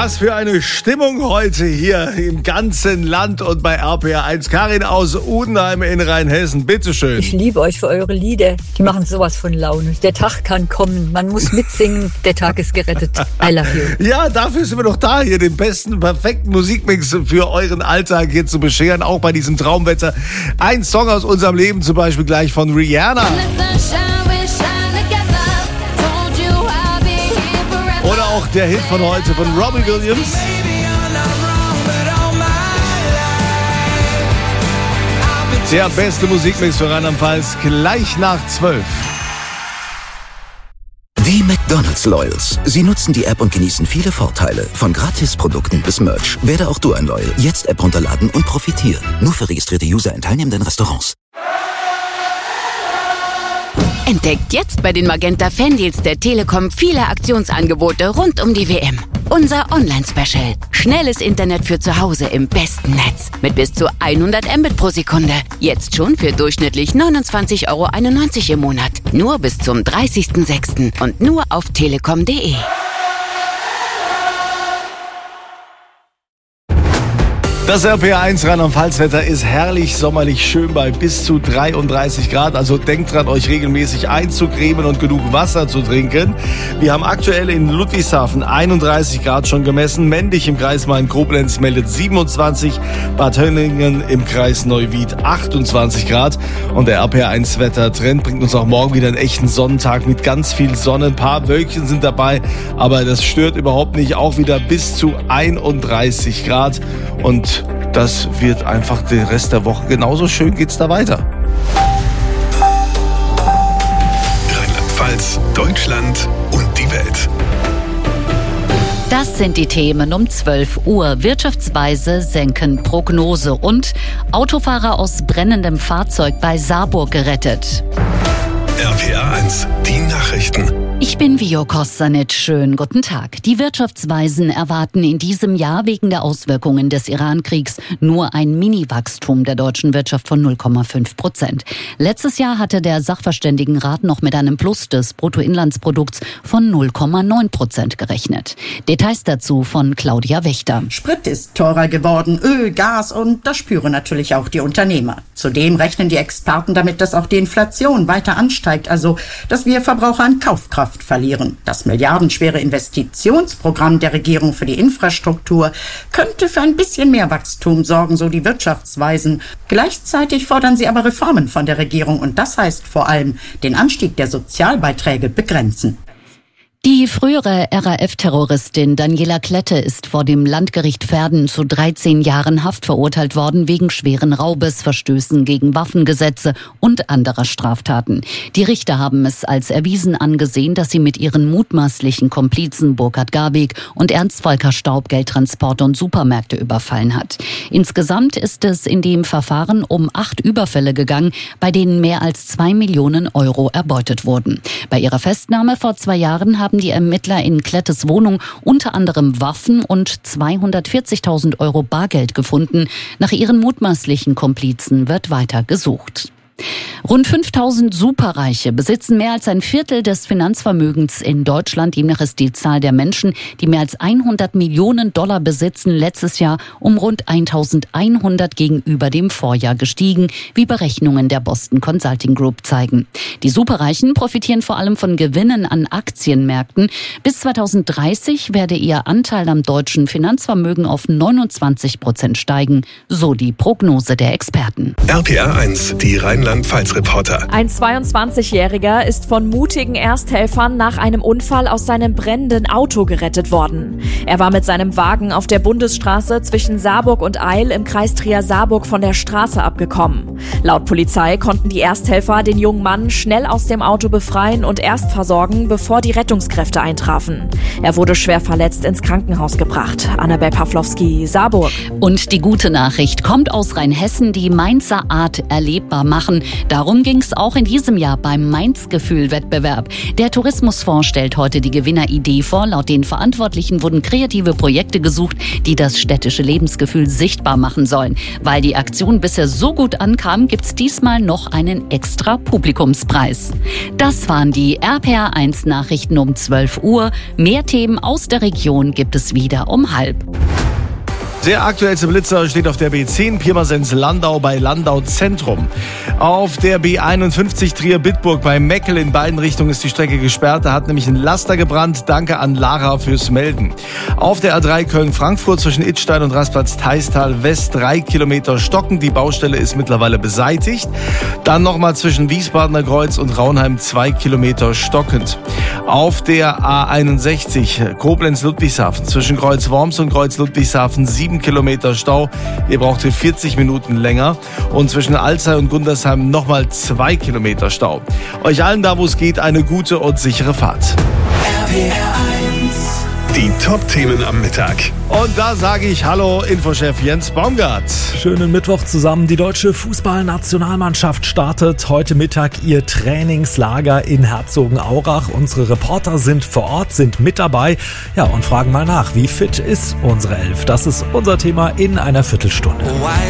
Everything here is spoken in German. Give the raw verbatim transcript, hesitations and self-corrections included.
Was für eine Stimmung heute hier im ganzen Land und bei R P R eins. Karin aus Udenheim in Rheinhessen, bitteschön. Ich liebe euch für eure Lieder. Die machen sowas von Laune. Der Tag kann kommen. Man muss mitsingen. Der Tag ist gerettet. I love you. Ja, dafür sind wir doch da, hier den besten, perfekten Musikmix für euren Alltag hier zu bescheren. Auch bei diesem Traumwetter. Ein Song aus unserem Leben zum Beispiel gleich von Rihanna. Oder auch der Hit von heute von Robbie Williams. Der beste Musikmix für Rheinland-Pfalz gleich nach zwölf. Die McDonald's Loyals. Sie nutzen die App und genießen viele Vorteile. Von Gratisprodukten bis Merch. Werde auch du ein Loyal. Jetzt App runterladen und profitieren. Nur für registrierte User in teilnehmenden Restaurants. Entdeckt jetzt bei den Magenta Fandeals der Telekom viele Aktionsangebote rund um die W M. Unser Online-Special. Schnelles Internet für zu Hause im besten Netz. Mit bis zu hundert Mbit pro Sekunde. Jetzt schon für durchschnittlich neunundzwanzig Euro einundneunzig im Monat. Nur bis zum dreißigsten sechsten und nur auf telekom punkt de. Das R P R eins Rheinland-Pfalz-Wetter ist herrlich sommerlich schön bei bis zu dreiunddreißig Grad. Also denkt dran, euch regelmäßig einzucremen und genug Wasser zu trinken. Wir haben aktuell in Ludwigshafen einunddreißig Grad schon gemessen. Mendig im Kreis Main-Koblenz meldet siebenundzwanzig. Bad Hönningen im Kreis Neuwied achtundzwanzig Grad. Und der R P R eins Wettertrend bringt uns auch morgen wieder einen echten Sonnentag mit ganz viel Sonne. Ein paar Wölkchen sind dabei, aber das stört überhaupt nicht. Auch wieder bis zu einunddreißig Grad. Und das wird einfach den Rest der Woche genauso schön, geht's da weiter. Rheinland-Pfalz, Deutschland und die Welt. Das sind die Themen um zwölf Uhr. Wirtschaftsweise senken Prognose und Autofahrer aus brennendem Fahrzeug bei Saarburg gerettet. R P R eins, die Nachrichten. Ich bin Vio Kostanic. Schönen guten Tag. Die Wirtschaftsweisen erwarten in diesem Jahr wegen der Auswirkungen des Iran-Kriegs nur ein Mini-Wachstum der deutschen Wirtschaft von null Komma fünf Prozent. Letztes Jahr hatte der Sachverständigenrat noch mit einem Plus des Bruttoinlandsprodukts von null Komma neun Prozent gerechnet. Details dazu von Claudia Wächter. Sprit ist teurer geworden, Öl, Gas und das spüren natürlich auch die Unternehmer. Zudem rechnen die Experten damit, dass auch die Inflation weiter ansteigt, also dass wir Verbraucher an Kaufkraft verlieren. Das milliardenschwere Investitionsprogramm der Regierung für die Infrastruktur könnte für ein bisschen mehr Wachstum sorgen, so die Wirtschaftsweisen. Gleichzeitig fordern sie aber Reformen von der Regierung und das heißt vor allem den Anstieg der Sozialbeiträge begrenzen. Die frühere R A F-Terroristin Daniela Klette ist vor dem Landgericht Verden zu dreizehn Jahren Haft verurteilt worden wegen schweren Raubes, Verstößen gegen Waffengesetze und anderer Straftaten. Die Richter haben es als erwiesen angesehen, dass sie mit ihren mutmaßlichen Komplizen Burkhard Garweg und Ernst Volker Staub Geldtransporte und Supermärkte überfallen hat. Insgesamt ist es in dem Verfahren um acht Überfälle gegangen, bei denen mehr als zwei Millionen Euro erbeutet wurden. Bei ihrer Festnahme vor zwei Jahren haben die Ermittler in Klettes Wohnung unter anderem Waffen und zweihundertvierzigtausend Euro Bargeld gefunden. Nach ihren mutmaßlichen Komplizen wird weiter gesucht. Rund fünftausend Superreiche besitzen mehr als ein Viertel des Finanzvermögens in Deutschland. Demnach ist die Zahl der Menschen, die mehr als hundert Millionen Dollar besitzen, letztes Jahr um rund eintausendeinhundert gegenüber dem Vorjahr gestiegen, wie Berechnungen der Boston Consulting Group zeigen. Die Superreichen profitieren vor allem von Gewinnen an Aktienmärkten. Bis zweitausenddreißig werde ihr Anteil am deutschen Finanzvermögen auf neunundzwanzig Prozent steigen, so die Prognose der Experten. R P R eins, die Rheinland-Pfalz-Reporter. Ein zweiundzwanzigjähriger ist von mutigen Ersthelfern nach einem Unfall aus seinem brennenden Auto gerettet worden. Er war mit seinem Wagen auf der Bundesstraße zwischen Saarburg und Eil im Kreis Trier-Saarburg von der Straße abgekommen. Laut Polizei konnten die Ersthelfer den jungen Mann schnell aus dem Auto befreien und erst versorgen, bevor die Rettungskräfte eintrafen. Er wurde schwer verletzt ins Krankenhaus gebracht. Annabel Pawlowski, Saarburg. Und die gute Nachricht kommt aus Rheinhessen, die Mainzer Art erlebbar machen. machen. Darum ging es auch in diesem Jahr beim Mainz-Gefühl-Wettbewerb. Der Tourismusfonds stellt heute die Gewinneridee vor. Laut den Verantwortlichen wurden kreative Projekte gesucht, die das städtische Lebensgefühl sichtbar machen sollen. Weil die Aktion bisher so gut ankam, gibt's diesmal noch einen extra Publikumspreis. Das waren die R P R eins Nachrichten um zwölf Uhr. Mehr Themen aus der Region gibt es wieder um halb. Der aktuellste Blitzer steht auf der B zehn Pirmasens-Landau bei Landau Zentrum. Auf der B einundfünfzig Trier-Bitburg bei Meckel in beiden Richtungen ist die Strecke gesperrt. Da hat nämlich ein Laster gebrannt. Danke an Lara fürs Melden. Auf der A drei Köln-Frankfurt zwischen Idstein und Rastplatz-Theistal West drei Kilometer stocken. Die Baustelle ist mittlerweile beseitigt. Dann nochmal zwischen Wiesbadener Kreuz und Raunheim zwei Kilometer stockend. Auf der A einundsechzig Koblenz-Ludwigshafen zwischen Kreuz Worms und Kreuz Ludwigshafen sieben Kilometer Stau. Ihr braucht hier vierzig Minuten länger. Und zwischen Alzey und Gundersheim nochmal zwei Kilometer Stau. Euch allen da, wo es geht, eine gute und sichere Fahrt. R P R eins. Die Top-Themen am Mittag. Und da sage ich Hallo, Infochef Jens Baumgart. Schönen Mittwoch zusammen. Die deutsche Fußballnationalmannschaft startet heute Mittag ihr Trainingslager in Herzogenaurach. Unsere Reporter sind vor Ort, sind mit dabei. Ja, und fragen mal nach, wie fit ist unsere Elf? Das ist unser Thema in einer Viertelstunde.